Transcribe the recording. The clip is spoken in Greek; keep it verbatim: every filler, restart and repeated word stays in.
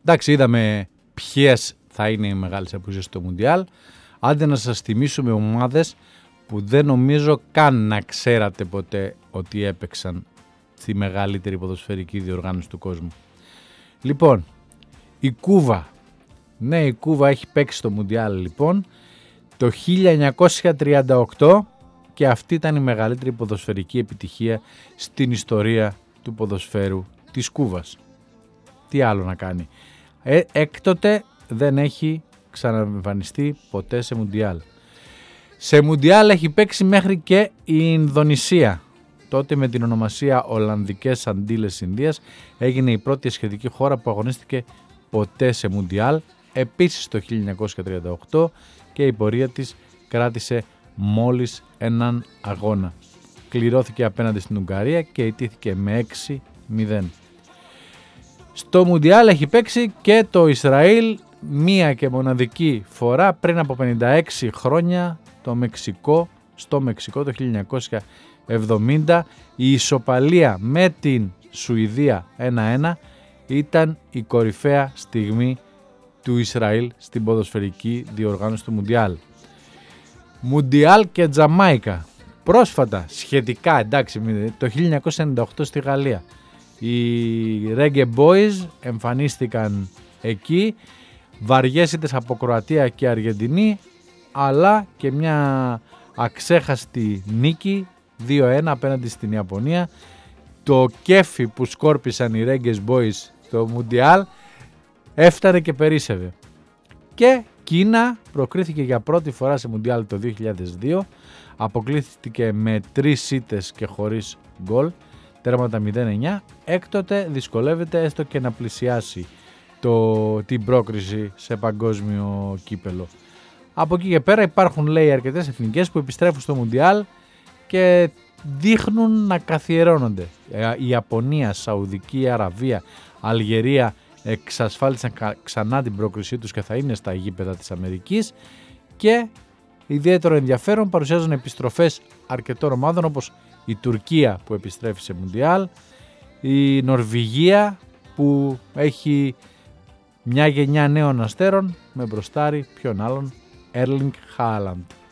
Εντάξει, είδαμε ποιες θα είναι οι μεγάλες απουσίες στο Μουντιάλ. Άντε να σας θυμίσουμε ομάδες που δεν νομίζω καν να ξέρατε ποτέ ότι έπαιξαν στη μεγαλύτερη ποδοσφαιρική διοργάνωση του κόσμου. Λοιπόν, η Κούβα. Ναι, η Κούβα έχει παίξει στο Μουντιάλ λοιπόν το χίλια εννιακόσια τριάντα οκτώ και αυτή ήταν η μεγαλύτερη ποδοσφαιρική επιτυχία στην ιστορία του ποδοσφαίρου της Κούβας. Τι άλλο να κάνει. Ε, έκτοτε δεν έχει ξαναεμφανιστεί ποτέ σε Μουντιάλ. Σε Μουντιάλ έχει παίξει μέχρι και η Ινδονησία. Τότε με την ονομασία Ολλανδικές Αντίλες Ινδίας έγινε η πρώτη σχετική χώρα που αγωνίστηκε ποτέ σε Μουντιάλ, επίσης το χίλια εννιακόσια τριάντα οκτώ, και η πορεία της κράτησε μόλις έναν αγώνα. Κληρώθηκε απέναντι στην Ουγγαρία και ιτήθηκε με έξι μηδέν. Στο Μουντιάλ έχει παίξει και το Ισραήλ μία και μοναδική φορά πριν από πενήντα έξι χρόνια, το Μεξικό, στο Μεξικό το χίλια εννιακόσια εβδομήντα. Η ισοπαλία με την Σουηδία ένα ένα ήταν η κορυφαία στιγμή του Ισραήλ στην ποδοσφαιρική διοργάνωση του Μουντιάλ. Μουντιάλ και Τζαμάικα. Πρόσφατα, σχετικά εντάξει, το χίλια εννιακόσια ενενήντα οκτώ στη Γαλλία. Οι Reggae Boys εμφανίστηκαν εκεί, βαριές ήττες από Κροατία και Αργεντινή, αλλά και μια αξέχαστη νίκη δύο ένα απέναντι στην Ιαπωνία. Το κέφι που σκόρπισαν οι Reggae Boys στο Μουντιάλ έφτανε και περίσσευε. Και Κίνα προκρίθηκε για πρώτη φορά σε Μουντιάλ το δύο χιλιάδες δύο, αποκλείστηκε με τρεις ήττες και χωρίς γκολ, τέρματα μηδέν εννιά. Έκτοτε δυσκολεύεται έστω και να πλησιάσει το, την πρόκριση σε παγκόσμιο κύπελο. Από εκεί και πέρα υπάρχουν, λέει, αρκετές εθνικές που επιστρέφουν στο Μουντιάλ και δείχνουν να καθιερώνονται. Η Ιαπωνία, Σαουδική Αραβία, Αλγερία εξασφάλισαν ξανά την πρόκρισή τους και θα είναι στα γήπεδα της Αμερικής, και ιδιαίτερο ενδιαφέρον παρουσιάζουν επιστροφές αρκετών ομάδων όπως η Τουρκία που επιστρέφει σε Μουντιάλ, η Νορβηγία που έχει μια γενιά νέων αστέρων με μπροστάρι ποιον άλλον, Erling Haaland.